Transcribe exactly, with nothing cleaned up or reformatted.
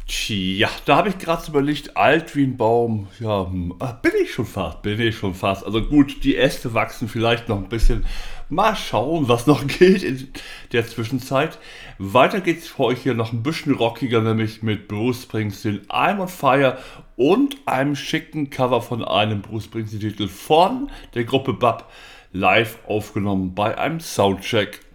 Tja, da habe ich gerade so überlegt, alt wie ein Baum. Ja, hm, ah, bin ich schon fast, bin ich schon fast. Also gut, die Äste wachsen vielleicht noch ein bisschen. Mal schauen, was noch geht in der Zwischenzeit. Weiter geht's für euch hier noch ein bisschen rockiger, nämlich mit Bruce Springsteen, I'm on Fire und einem schicken Cover von einem Bruce Springsteen-Titel von der Gruppe B A P, live aufgenommen bei einem Soundcheck.